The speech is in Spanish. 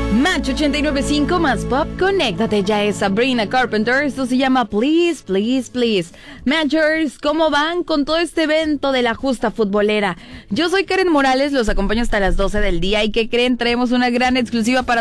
Match 89.5 más pop, conéctate, ya es Sabrina Carpenter, esto se llama Please, Please, Please. Matchers, ¿cómo van con todo este evento de la justa futbolera? Yo soy Karen Morales, los acompaño hasta las 12 del día y ¿qué creen? Traemos una gran exclusiva para